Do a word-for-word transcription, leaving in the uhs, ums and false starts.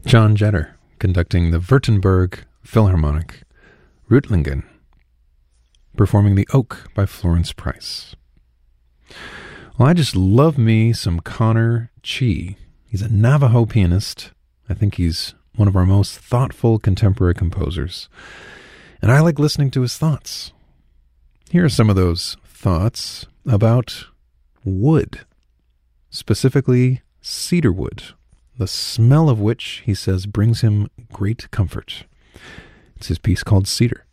John Jetter conducting the Württemberg Philharmonic, Reutlingen, performing The Oak by Florence Price. Well, I just love me some Connor Chee. He's a Navajo pianist. I think he's one of our most thoughtful contemporary composers. And I like listening to his thoughts. Here are some of those thoughts about wood, specifically cedar wood, the smell of which, he says, brings him great comfort. It's his piece called Cedar.